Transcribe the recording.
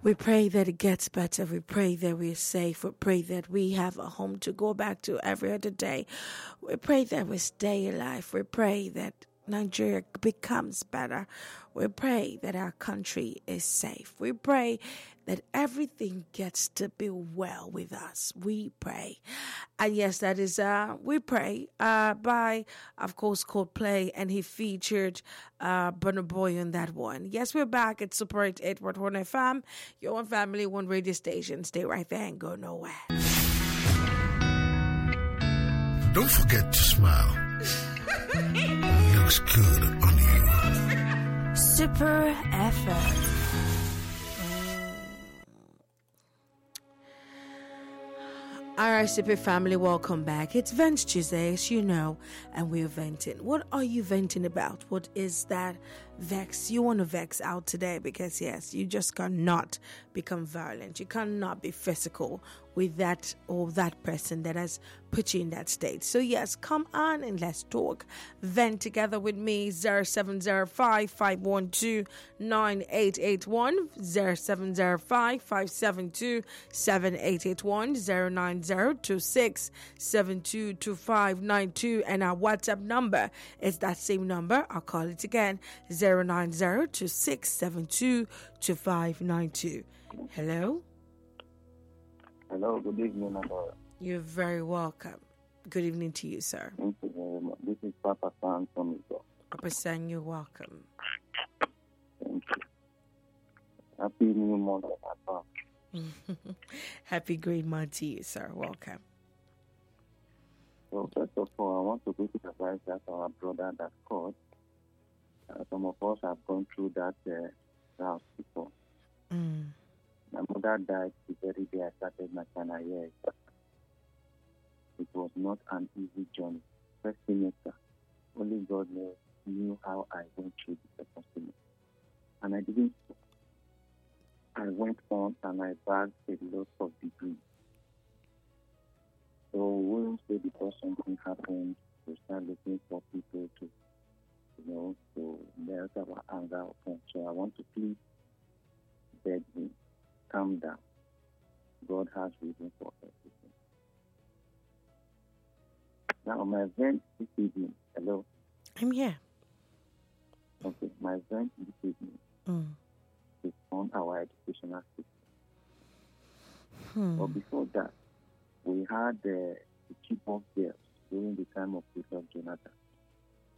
We pray that it gets better. We pray that we're safe. We pray that we have a home to go back to every other day. We pray that we stay alive. We pray that Nigeria becomes better. We pray that our country is safe. We pray that everything gets to be well with us. We pray. And yes, that is We Pray by, of course, Coldplay, and he featured Burna Boy on that one. Yes, we're back at Super 88.1 FM, your own family, one radio station. Stay right there and go nowhere. Don't forget to smile. Looks good on you. Super FM. All right, Super family, welcome back. It's Vent Tuesday, as you know, and we're venting. What are you venting about? What is that vex? You want to vex out today because, yes, you just cannot become violent. You cannot be physical with that or that person that has put you in that state. So, yes, come on and let's talk. Vent together with me, 0705-512-9881, 0705-572-7881, 090-2672-2592, and our WhatsApp number is that same number. I'll call it again, 090-2672-2592. Hello? Hello, good evening, Adora. You're very welcome. Good evening to you, sir. Thank you very much. This is Papa San from Igo. Papa San, you're welcome. Thank you. Happy New Month, Papa. Happy great month to you, sir. Welcome. So, first of all, I want to quickly advise that our brother that called. Some of us have gone through that house before. My mother died the very day I started my final year. It was not an easy journey. First semester, only God knew how I went through the second semester. And I didn't stop. I went on and I bagged a lot of degrees. So we won't say because something happened, we start looking for people to, to melt our anger upon. So I want to please beg you, calm down. God has reason for everything. Now, my event this evening, hello? I'm here. Okay, my event this evening is on our educational system. But before that, we had the Chibok girls during the time of Goodluck Jonathan.